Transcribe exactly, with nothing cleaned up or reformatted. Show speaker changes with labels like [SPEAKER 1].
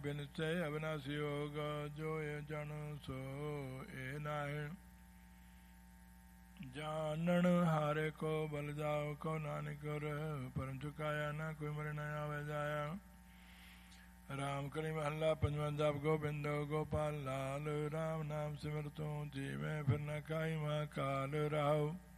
[SPEAKER 1] ਬਿਨਸੇ ਅਬਿਨਾਸੀ ਯੋਗ ਜੋ ਇਹ ਜਨ ਸੋ ਇਹ ਨਾਹਿ ਜਾਨਣ ਹਾਰੇ ਕੋ ਬਲ ਜਾਓ ਕੋ ਨਾਨਕ ਪਰਮ ਚੁਕਾਇਆ ਨਾ ਕੋਈ ਮਰੇ ਨਾ ਆਵੇ ਜਾਇਆ। ਰਾਮ ਕਲੀ ਮਹੱਲਾ ਪੰਜਵਾਂ। ਜਪ ਗੋਬਿੰਦੋ ਗੋਪਾਲ ਲਾਲ ਰਾਮ ਨਾਮ ਸਿਮਰ ਤੂੰ ਜੀਵੇਂ ਫਿਰ ਨ ਕਾਈ ਮਾ ਕਾਲ ਰਾਉ।